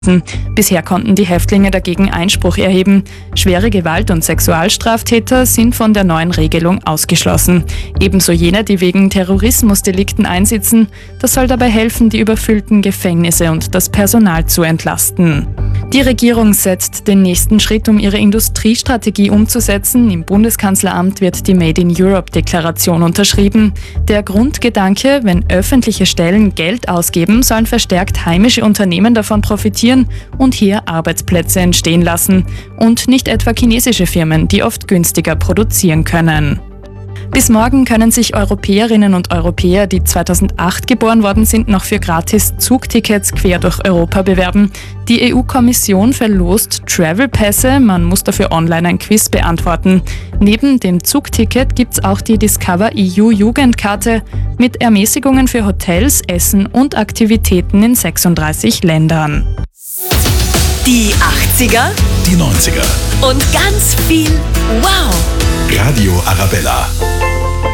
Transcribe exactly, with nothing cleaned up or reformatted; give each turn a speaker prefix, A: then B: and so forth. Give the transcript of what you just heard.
A: Bisher konnten die Häftlinge dagegen Einspruch erheben. Schwere Gewalt- und Sexualstraftäter sind von der neuen Regelung ausgeschlossen. Ebenso jene, die wegen Terrorismusdelikten einsitzen. Das soll dabei helfen, die überfüllten Gefängnisse und das Personal zu entlasten. Die Regierung setzt den nächsten Schritt, um ihre Industriestrategie umzusetzen. Im Bundeskanzleramt wird die Made in Europe-Deklaration unterschrieben. Der Grundgedanke, wenn öffentliche Stellen Geld ausgeben, sollen verstärkt heimische Unternehmen davon profitieren und hier Arbeitsplätze entstehen lassen. Und nicht etwa chinesische Firmen, die oft günstiger produzieren können. Bis morgen können sich Europäerinnen und Europäer, die zweitausendacht geboren worden sind, noch für gratis Zugtickets quer durch Europa bewerben. Die E U-Kommission verlost Travel-Pässe, man muss dafür online ein Quiz beantworten. Neben dem Zugticket gibt's auch die Discover E U-Jugendkarte mit Ermäßigungen für Hotels, Essen und Aktivitäten in sechsunddreißig Ländern.
B: Die achtziger,
C: die neunziger
B: und ganz viel Wow!
C: Radio Arabella.